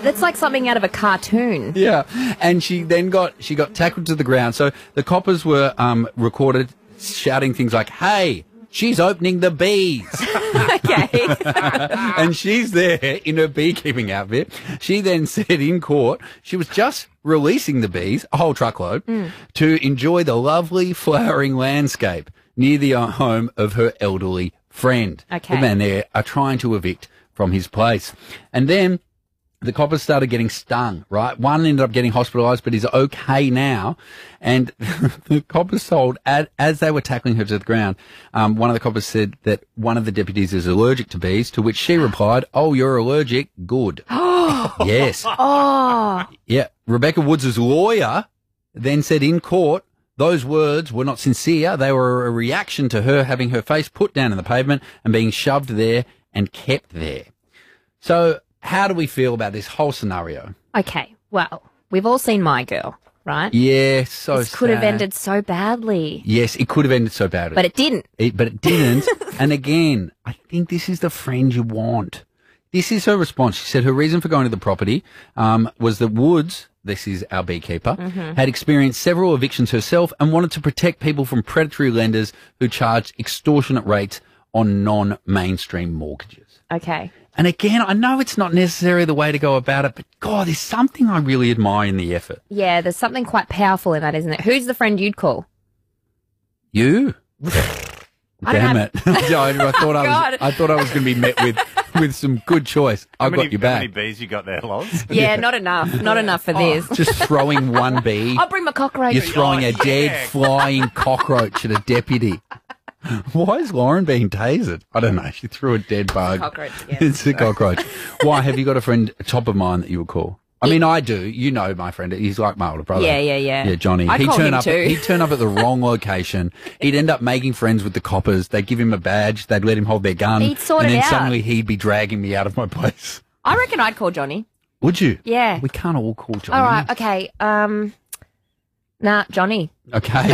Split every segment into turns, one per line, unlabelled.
That's like something out of a cartoon.
Yeah, and she got tackled to the ground. So the coppers were recorded shouting things like, "Hey, she's opening the bees."
Okay.
And she's there in her beekeeping outfit. She then said in court she was just releasing the bees, a whole truckload, to enjoy the lovely flowering landscape near the home of her elderly friend.
Okay.
The man there are trying to evict from his place. And then the coppers started getting stung, right? One ended up getting hospitalised, but he's okay now. And the coppers told, as they were tackling her to the ground, one of the coppers said that one of the deputies is allergic to bees, to which she replied, "Oh, you're allergic? Good." Yes.
Oh.
Yeah. Rebecca Woods' lawyer then said in court, those words were not sincere. They were a reaction to her having her face put down in the pavement and being shoved there and kept there. So how do we feel about this whole scenario?
Okay, well, we've all seen My Girl, right?
Yeah, so
This could have
sad.
ended so badly.
Yes, it could have ended so badly.
But it didn't.
But it didn't. And again, I think this is the friend you want. This is her response. She said her reason for going to the property was that Woods, this is our beekeeper, had experienced several evictions herself and wanted to protect people from predatory lenders who charged extortionate rates on non-mainstream mortgages.
Okay.
And again, I know it's not necessarily the way to go about it, but God, there's something I really admire in the effort.
Yeah, there's something quite powerful in that, isn't it? Who's the friend you'd call?
You?
I don't
Damn
have-
it. I
God.
thought I was going to be met with some good choice. I've got your
How many
back.
bees you got there, Loz?
Yeah, not enough. Not enough for this.
Just throwing one bee.
I'll bring my cockroach.
You're throwing a dead flying cockroach at a deputy. Why is Lauren being tasered? I don't know. She threw a dead bug.
Cockroach, yeah.
It's a cockroach. Why? Have you got a friend top of mind that you would call? I mean, I do. You know my friend. He's like my older brother.
Yeah.
Yeah, Johnny.
I'd call him
up.
too.
He'd turn up at the wrong location. He'd end up making friends with the coppers. They'd give him a badge. They'd let him hold their gun.
He'd sort
and
it
then
out.
suddenly he'd be dragging me out of my place.
I reckon I'd call Johnny.
Would you?
Yeah.
We can't all call Johnny.
All right, okay. Nah, Johnny.
Okay.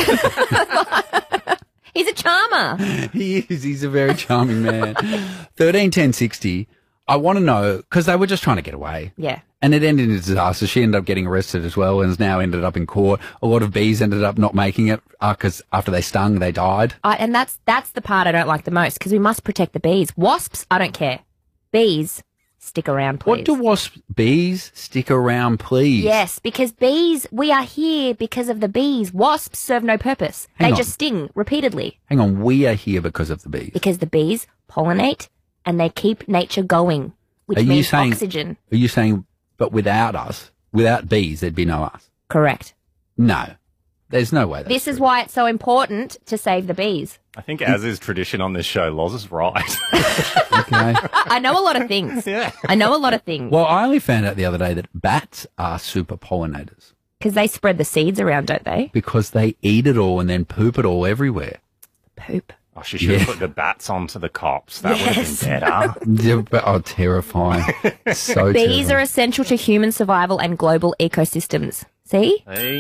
He's a charmer.
He is. He's a very charming man. 131060. I want to know, because they were just trying to get away.
Yeah.
And it ended in a disaster. She ended up getting arrested as well and has now ended up in court. A lot of bees ended up not making it because after they stung, they died.
And that's the part I don't like the most, because we must protect the bees. Wasps, I don't care. Bees, stick around, please.
What do bees stick around, please?
Yes, because bees, we are here because of the bees. Wasps serve no purpose.
Hang
They
on.
just sting repeatedly.
Hang on, we are here because of the bees.
Because the bees pollinate and they keep nature going, which
Are you
means
saying-
oxygen.
Are you saying, but without us, without bees, there'd be no us?
Correct.
No. There's no way.
This is why it's so important to save the bees.
I think, as is tradition on this show, Loz is right.
Okay.
I know a lot of things.
Yeah.
I know a lot of things.
Well, I only found out the other day that bats are super pollinators
Because they spread the seeds around, don't they?
because they eat it all and then poop it all everywhere.
Poop.
Oh, she should have put the bats onto the cops. That
Yes.
would have been better.
Yeah, but, oh, terrifying. So
Bees are
terrifying.
essential to human survival and global ecosystems. See?
Hey,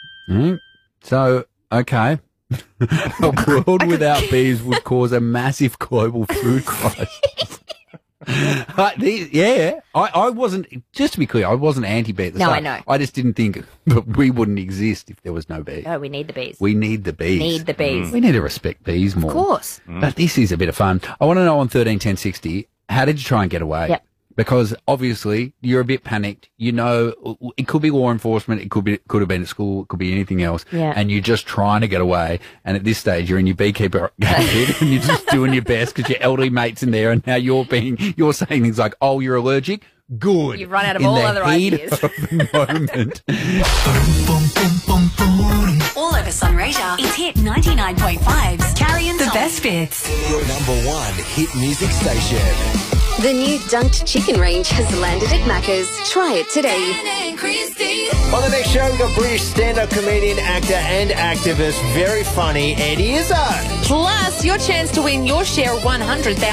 So, okay. A world without bees would cause a massive global food crisis. I wasn't, just to be clear, I wasn't anti-bee at the
No,
start.
I know.
I just didn't think that we wouldn't exist if there was no bees.
No, we need the bees.
We need the bees.
Need the bees.
We need to respect bees more.
Of course.
But this is a bit of fun. I want to know on 131060, how did you try and get away?
Yep.
Because obviously you're a bit panicked. You know, it could be law enforcement. It could have been at school. It could be anything else.
Yeah.
And you're just trying to get away. And at this stage, you're in your beekeeper outfit and you're just doing your best because your elderly mate's in there. And now you're saying things like, "Oh, you're allergic. Good."
You've run out of
in
all
the
other
heat
ideas.
of the moment.
All over Sunraysia, it's Hit 99.5's Carrie and
The
Tom.
best bits.
Your number one hit music station.
The new dunked chicken range has landed at Macca's. Try it today.
On the next show, we've got British stand-up comedian, actor and activist, very funny, Eddie Izzard.
Plus, your chance to win your share of $100,000